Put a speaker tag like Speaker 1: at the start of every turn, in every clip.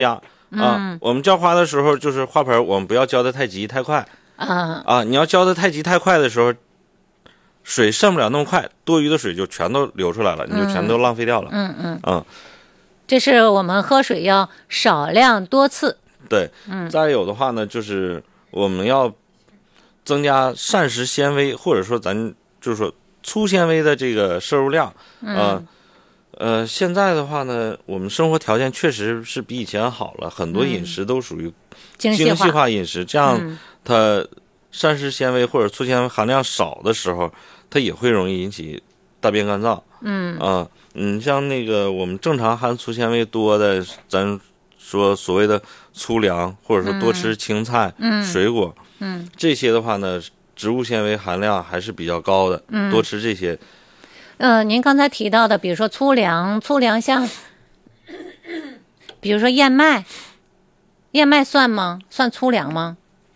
Speaker 1: 呀我们浇花的时候，就是花盆我们不要浇得太急太快你要浇得太急太快的时候，水渗不了那么快，多余的水就全都流出来了，你就全都浪费掉了。
Speaker 2: 这是我们喝水要少量多次。
Speaker 1: 对，再有的话呢，就是我们要增加膳食纤维，或者说咱就是说粗纤维的这个摄入量。现在的话呢，我们生活条件确实是比以前好了，很多饮食都属于精细化饮食，这样它膳食纤维或者粗纤维含量少的时候，它也会容易引起大便干燥。像那个我们正常含粗纤维多的，咱说所谓的粗粮，或者说多吃青菜、水果，这些的话呢，植物纤维含量还是比较高的，多吃这些。
Speaker 2: 您刚才提到的，比如说粗粮像，比如说燕麦算吗？算粗粮吗？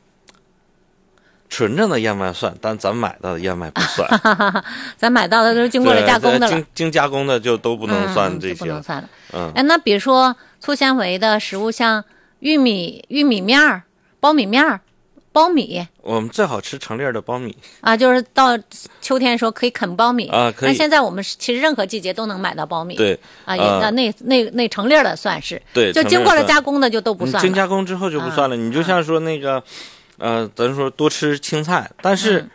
Speaker 1: 纯正的燕麦算，但咱买到的燕麦不算。
Speaker 2: 咱买到的都是经过了加工的了，
Speaker 1: 经加工的就都不能算这些，
Speaker 2: 不能算了。那比如说粗纤维的食物，像玉米面儿、苞米面儿、苞米，
Speaker 1: 我们最好吃成粒的苞米
Speaker 2: 就是到秋天的时候可以啃苞米
Speaker 1: 可以。
Speaker 2: 那现在我们其实任何季节都能买到苞米，
Speaker 1: 对
Speaker 2: 那成粒的算是，
Speaker 1: 对，
Speaker 2: 就经过了加工的就都不算了。
Speaker 1: 经加工之后就不算了。你就像说那个咱说多吃青菜，但是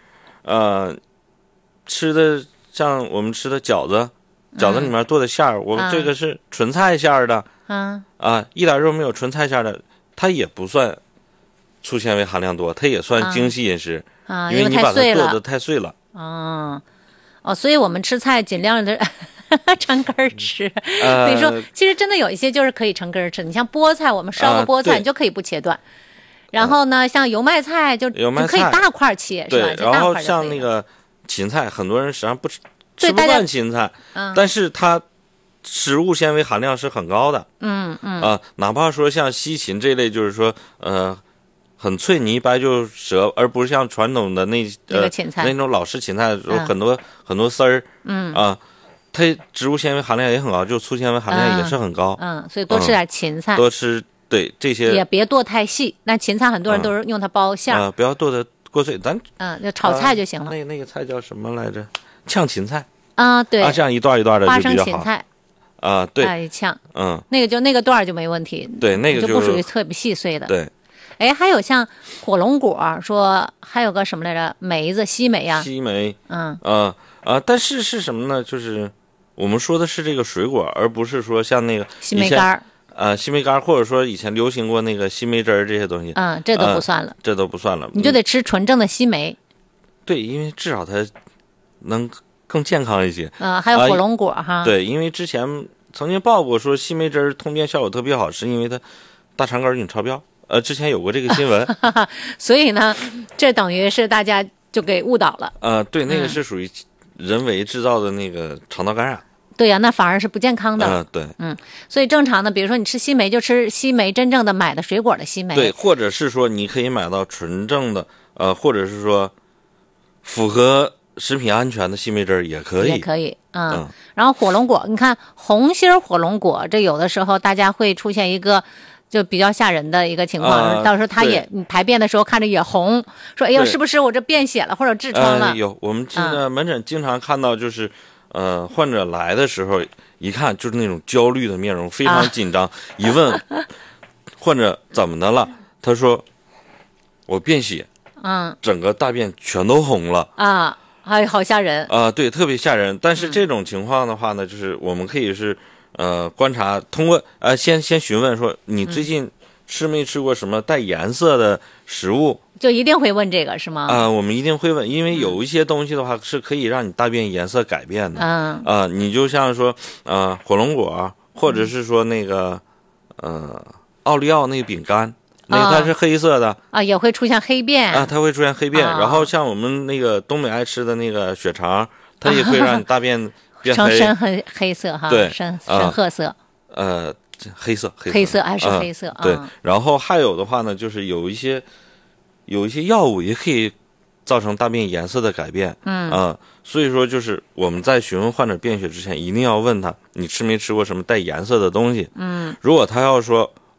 Speaker 1: 吃的像我们吃的饺子里面剁的馅儿，我们这个是纯菜馅儿的一点肉没有，纯菜馅儿的，它也不算粗纤维含量多，它也算精细饮食因为你把它剁得太碎了。
Speaker 2: 所以我们吃菜尽量的成根吃。所以说其实真的有一些就是可以成根吃，你像菠菜，我们烧个菠菜你就可以不切断。然后呢，像油麦菜就可以大块切，是吧？
Speaker 1: 对，然后像那个芹菜，很多人实际上吃不惯芹菜，但是它食物纤维含量是很高的。哪怕说像西芹这类，就是说很脆，你一掰就折，而不是像传统的那
Speaker 2: 个芹菜
Speaker 1: 那种老式芹菜有很多丝儿。它植物纤维含量也很高，就粗纤维含量也是很高。
Speaker 2: 所以多吃点芹菜，
Speaker 1: 多吃。对，这些
Speaker 2: 也别剁太细。那芹菜很多人都是用它包馅儿
Speaker 1: 不要剁得过碎，咱
Speaker 2: 就炒菜就行了。
Speaker 1: 那个菜叫什么来着？炝芹菜
Speaker 2: 对
Speaker 1: 这样一段一段的就比较好。
Speaker 2: 花生芹菜
Speaker 1: 对，
Speaker 2: 炝那个段就没问题。
Speaker 1: 对，那个
Speaker 2: 就不属于特别细碎的。
Speaker 1: 对，
Speaker 2: 还有像火龙果，说还有个什么来着？梅子、西梅呀。
Speaker 1: 西梅，但是是什么呢？就是我们说的是这个水果，而不是说像那个
Speaker 2: 西梅干
Speaker 1: 西梅干，或者说以前流行过那个西梅汁儿这些东西，
Speaker 2: 这都不算了，
Speaker 1: 这都不算了，
Speaker 2: 你就得吃纯正的西梅。
Speaker 1: 对，因为至少它能更健康一些。
Speaker 2: 还有火龙果哈。
Speaker 1: 对，因为之前曾经报过说西梅汁儿通便效果特别好，是因为它大肠杆菌超标。之前有过这个新闻。
Speaker 2: 所以呢，这等于是大家就给误导了。
Speaker 1: 对，那个是属于人为制造的那个肠道感染。
Speaker 2: 对呀，那反而是不健康的。
Speaker 1: 对，
Speaker 2: 所以正常的，比如说你吃西梅，就吃西梅真正的买的水果的西梅。
Speaker 1: 对，或者是说你可以买到纯正的，或者是说符合食品安全的西梅汁儿也可以。
Speaker 2: 也可以，然后火龙果，你看红心火龙果，这有的时候大家会出现一个就比较吓人的一个情况，到时候它也你排便的时候看着也红，说哎呦，是不是我这便血了或者痔疮了？
Speaker 1: 有，我们门诊经常看到就是患者来的时候一看就是那种焦虑的面容，非常紧张，一问患者怎么的了，他说我便血，整个大便全都红了
Speaker 2: 哎，好吓人
Speaker 1: 对，特别吓人。但是这种情况的话呢，就是我们可以是观察，通过先询问说你最近吃没吃过什么带颜色的食物，
Speaker 2: 就一定会问这个是吗？
Speaker 1: 我们一定会问，因为有一些东西的话是可以让你大便颜色改变的。你就像说火龙果，或者是说那个奥利奥那个饼干，那个它是黑色的
Speaker 2: 也会出现黑便
Speaker 1: 它会出现黑便。然后像我们那个东北爱吃的那个血肠，它也会让你大便变
Speaker 2: 成深黑色哈，
Speaker 1: 对，
Speaker 2: 深褐色。
Speaker 1: 黑色
Speaker 2: 还是黑色
Speaker 1: 对。然后还有的话呢，就是有一些药物也可以造成大便颜色的改变。所以说就是我们在询问患者便血之前，一定要问他你吃没吃过什么带颜色的东西。如果他要说